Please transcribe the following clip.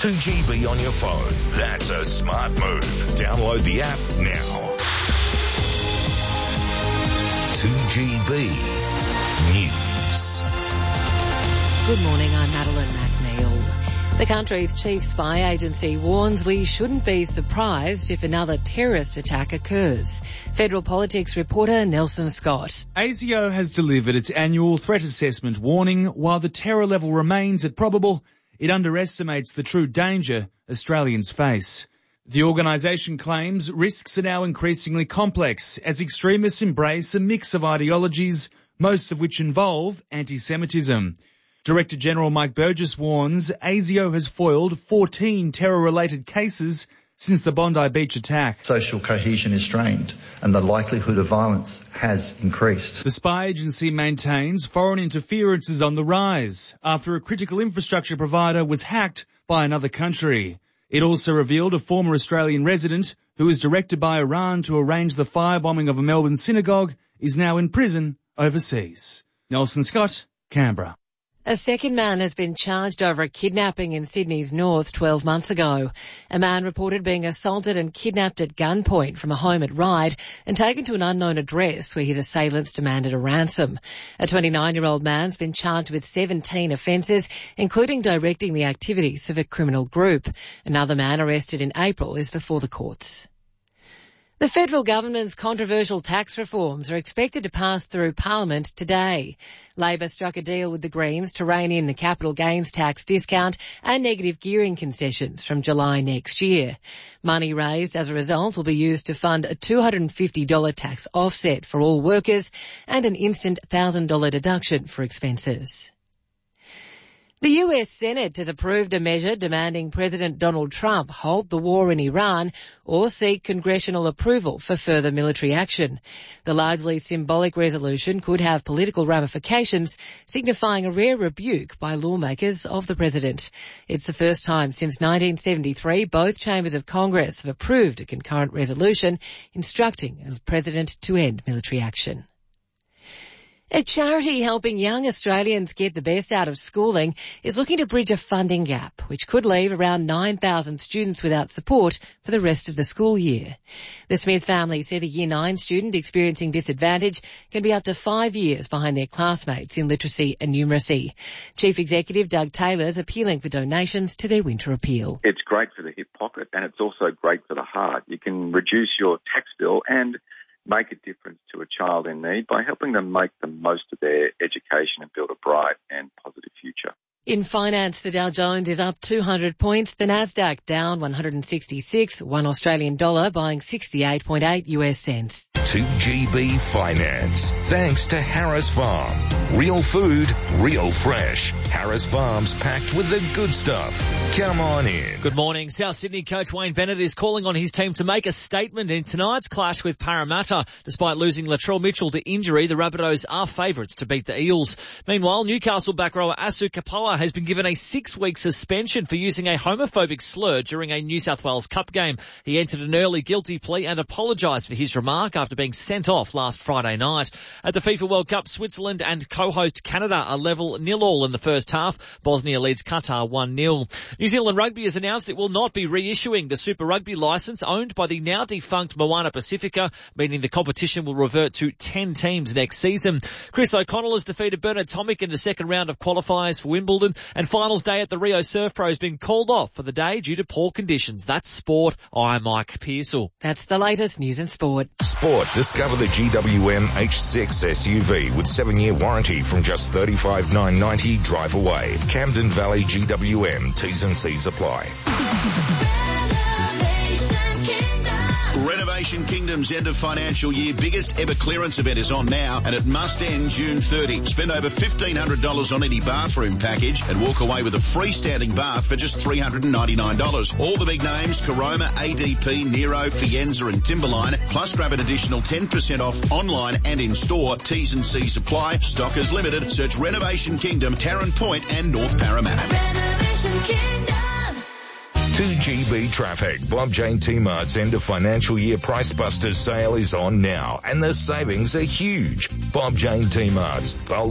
2GB on your phone. That's a smart move. Download the app now. 2GB News. Good morning, I'm Madeline McNeil. The country's chief spy agency warns we shouldn't be surprised if another terrorist attack occurs. Federal politics reporter Nelson Scott. ASIO has delivered its annual threat assessment warning. While the terror level remains at probable, it underestimates the true danger Australians face. The organisation claims risks are now increasingly complex as extremists embrace a mix of ideologies, most of which involve anti-Semitism. Director General Mike Burgess warns ASIO has foiled 14 terror-related cases since the Bondi Beach attack. Social cohesion is strained and the likelihood of violence has increased. The spy agency maintains foreign interference is on the rise after a critical infrastructure provider was hacked by another country. It also revealed a former Australian resident who was directed by Iran to arrange the firebombing of a Melbourne synagogue is now in prison overseas. Nelson Scott, Canberra. A second man has been charged over a kidnapping in Sydney's north 12 months ago. A man reported being assaulted and kidnapped at gunpoint from a home at Ryde and taken to an unknown address where his assailants demanded a ransom. A 29-year-old man's been charged with 17 offences, including directing the activities of a criminal group. Another man arrested in April is before the courts. The federal government's controversial tax reforms are expected to pass through Parliament today. Labor struck a deal with the Greens to rein in the capital gains tax discount and negative gearing concessions from July next year. Money raised as a result will be used to fund a $250 tax offset for all workers and an instant $1,000 deduction for expenses. The US Senate has approved a measure demanding President Donald Trump halt the war in Iran or seek congressional approval for further military action. The largely symbolic resolution could have political ramifications, signifying a rare rebuke by lawmakers of the president. It's the first time since 1973 both chambers of Congress have approved a concurrent resolution instructing the president to end military action. A charity helping young Australians get the best out of schooling is looking to bridge a funding gap, which could leave around 9,000 students without support for the rest of the school year. The Smith family said a Year 9 student experiencing disadvantage can be up to 5 years behind their classmates in literacy and numeracy. Chief Executive Doug Taylor is appealing for donations to their winter appeal. It's great for the hip pocket and it's also great for the heart. You can reduce your tax bill and make a difference to a child in need by helping them make the most of their education and build a bright and positive future. In finance, the Dow Jones is up 200 points, the Nasdaq down 166, $1 Australian dollar buying 68.8 US cents. 2GB Finance. Thanks to Harris Farm. Real food, real fresh. Harris Farm's packed with the good stuff. Come on in. Good morning. South Sydney coach Wayne Bennett is calling on his team to make a statement in tonight's clash with Parramatta. Despite losing Latrell Mitchell to injury, the Rabbitohs are favourites to beat the Eels. Meanwhile, Newcastle back rower Asu Kapoa has been given a 6-week suspension for using a homophobic slur during a New South Wales Cup game. He entered an early guilty plea and apologised for his remark after being sent off last Friday night. At the FIFA World Cup, Switzerland and co-host Canada are level 0-0 in the first half. Bosnia leads Qatar 1-0. New Zealand Rugby has announced it will not be reissuing the Super Rugby licence owned by the now defunct Moana Pacifica, meaning the competition will revert to 10 teams next season. Chris O'Connell has defeated Bernard Tomic in the second round of qualifiers for Wimbledon, and finals day at the Rio Surf Pro has been called off for the day due to poor conditions. That's sport. I'm Mike Pearsall. That's the latest news and sport. Sport. Discover the GWM H6 SUV with 7-year warranty from just $35,990 drive away. Camden Valley GWM. T's and C's apply. Renovation Kingdom's end of financial year biggest ever clearance event is on now, and it must end June 30. Spend over $1,500 on any bathroom package and walk away with a freestanding bath for just $399. All the big names, Caroma, ADP, Nero, Fienza and Timberline, plus grab an additional 10% off online and in store. T's and C's apply. Stock is limited. Search Renovation Kingdom, Tarrant Point and North Parramatta. Renovation Kingdom. 2GB traffic. Bob Jane T-Mart's end of financial year Price Busters sale is on now, and the savings are huge. Bob Jane T-Mart's.